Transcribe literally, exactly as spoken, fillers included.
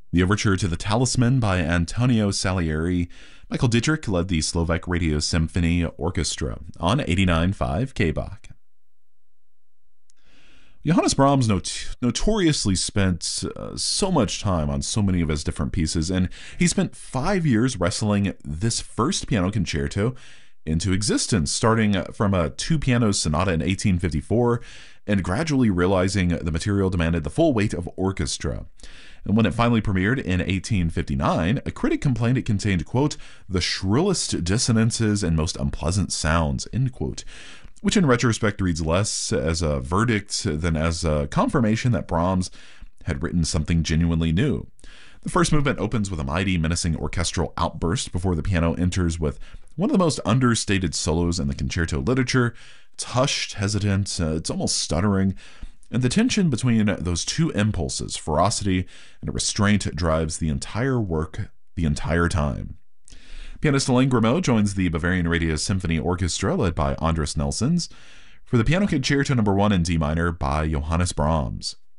The overture to The Talisman by Antonio Salieri. Michael Dietrich led the Slovak Radio Symphony Orchestra on eighty-nine point five K B A C. Johannes Brahms not- notoriously spent uh, so much time on so many of his different pieces, and he spent five years wrestling this first piano concerto into existence, starting from a two-piano sonata in eighteen fifty-four and gradually realizing the material demanded the full weight of orchestra. And when it finally premiered in eighteen fifty-nine, a critic complained it contained, quote, the shrillest dissonances and most unpleasant sounds, end quote, which in retrospect reads less as a verdict than as a confirmation that Brahms had written something genuinely new. The first movement opens with a mighty, menacing orchestral outburst before the piano enters with one of the most understated solos in the concerto literature. It's hushed, hesitant, uh, it's almost stuttering, and the tension between those two impulses, ferocity and restraint, drives the entire work the entire time. Pianist Alain Grimaud joins the Bavarian Radio Symphony Orchestra, led by Andris Nelsons, for the Piano Concerto Number one in D minor by Johannes Brahms.